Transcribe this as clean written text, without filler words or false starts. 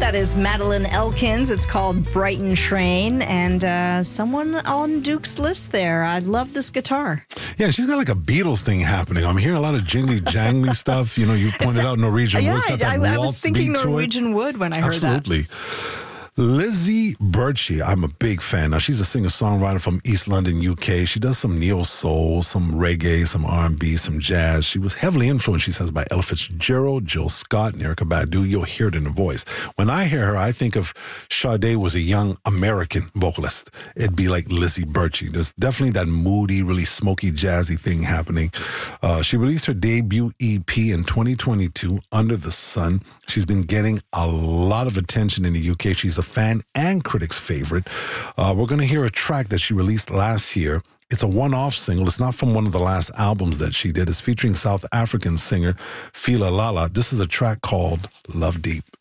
That is Madeline Elkins. It's called Brighton Train, and someone on Duke's list there. I love this guitar. Yeah, she's got like a Beatles thing happening. I'm hearing a lot of jingly jangly stuff. You know, you pointed out Norwegian Wood's got that I waltz was thinking beat to it. Norwegian Wood when I heard that. Absolutely. Lizzie Birchie, I'm a big fan. Now, she's a singer-songwriter from East London, UK. She does some neo-soul, some reggae, some R&B, some jazz. She was heavily influenced, she says, by Ella Fitzgerald, Jill Scott, and Erykah Badu. You'll hear it in her voice. When I hear her, I think of Sade was a young American vocalist. It'd be like Lizzie Birchie. There's definitely that moody, really smoky, jazzy thing happening. She released her debut EP in 2022, Under the Sun. She's been getting a lot of attention in the UK. She's a fan and critics' favorite. We're going to hear a track that she released last year. It's a one-off single. It's not from one of the last albums that she did. It's featuring South African singer Fila Lala. This is a track called Love Deep.